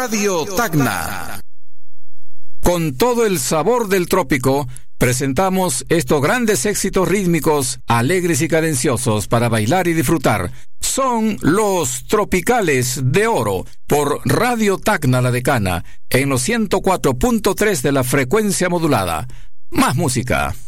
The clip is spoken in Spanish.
Radio Tacna. Con todo el sabor del trópico, presentamos estos grandes éxitos rítmicos, alegres y cadenciosos para bailar y disfrutar. Son los Tropicales de Oro por Radio Tacna La Decana en los 104.3 de la frecuencia modulada. Más música.